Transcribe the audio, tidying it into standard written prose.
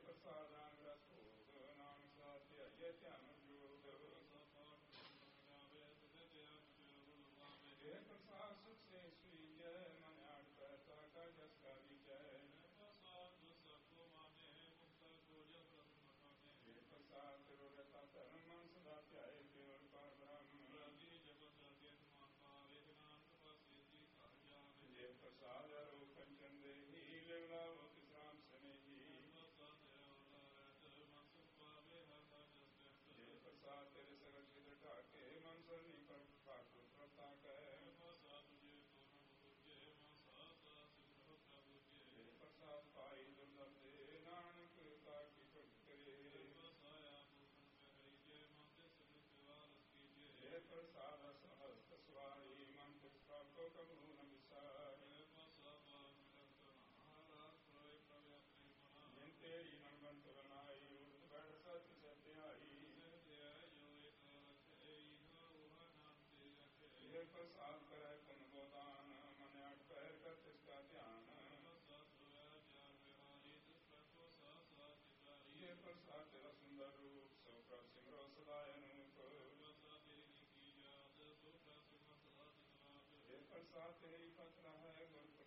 ਪ੍ਰਸਾਦਨ ਰਸ ਭੋਗ ਨਾਮ ਸਾਥਿ ਆਏ ਧਿਆਨ ਜੋਗ ਇਹ ਪ੍ਰਸਾਦ ਸੁਖ ਸੇ ਸੁਈਜੈ ਮਨ ਆੜ ਪੈਸਾ ਕਾ ਜਸ ਕਾ ਵਿਚੈ ਪ੍ਰਸਾਦ ਸਭੋ ਮਾਨੇ ਮੁਕਤ ਕੋ ਜਸ ਮਟਾਨੇ ਇਹ ਪ੍ਰਸਾਦ ਤਿਰੋ ਰਤਾ ਧਰਮ ਮਨ ਸਦਾ ਧਿਆਏ ਕੇਵਲ ਪਰ ਬ੍ਰਹਮ ਰਾਜੀ ਜਗਤ ਰਤੇ ਸਮਾਨ ਪਾਵੇ ਨਾਨਕ ਪਾਸੇ ਜੀ ਸਾਜਾ ਇਹ ਪ੍ਰਸਾਦ ਰੋ ਕੰਚਨ ਦੇਹੀ ਲਿਵਲਾਵ ਕਿਸਰਾਮ ਸਨੇਹੀ ਪ੍ਰਸਾਦ ਮਨ ਸੁਖ ਪਾਵੇ ਹਰ ਜਸ ਇਹ ਪ੍ਰਸਾਦ ਤੇਰੇ ਸਗਲ ਚਿਤ ਢਾਕੇ ਮਨ ਸਰਨੀ ਪਰ ਭਾਗੋ ਪ੍ਰਤਾ ਕਹਿ ਪ੍ਰਸਾਦ ਜੇ ਕੋਨ ਬੁਝੇ ਮਨ ਸਾਸਾ ਸਿਮਰੋ ਪ੍ਰਭੂ ਜੀ ਇਹ ਪ੍ਰਸਾਦ ਪਾਈ ਦੁਰਲਭ ਦੇ ਨਾਨਕ ਕਾ ਕੀ ਭਗਤ ਕਰੇ ਪ੍ਰਸਾਇਆ ਮੂਰਖ ਕਹੀ ਜੇ ਮਨ ਤੇ ਸਗਲ ਸੇਵਾਰਸ ਕੀਜੇ ਇਹ ਪ੍ਰਸਾਦ ਸਹਸਤ ਸਵਾਰੀ ਮਨ ਤੇ ਪ੍ਰਾਪਤੋ ਕਬੂ ਨ ਵਿਸਾਰੇ ਪ੍ਰਸਾਦ ਮਿਲਤ ਮਹਾਰਾਜ ਪ੍ਰੋਏ ਪ੍ਰਵੇ ਆਪਣੇ ਮਨਾ ਜਿਨ ਤੇਰੀ ਮਨ ਬੰਤ ਬਨਾਈ ਉਠ ਬੈਠ ਸਚ ਸਤਿਆਈ ਇਹ ਪ੍ਰਸਾਦ ਕਰੈ ਪੁਨ ਗੋਦਾਨ ਮਨ ਅਟ ਪੈਰ ਕਰ ਤਿਸਕਾ ਧਿਆਨ ਇਹ ਪ੍ਰਸਾਦ ਤੇਰਾ ਸੁੰਦਰ ਰੂਪ ਸੋ ਪ੍ਰਭ ਸਿਮਰੋ ਸਦਾ ਅਨੂਪ ਇਹ ਪ੍ਰਸਾਦ ਤੇਰੀ ਪਤਨਾ ਹੈ ਗੁਰ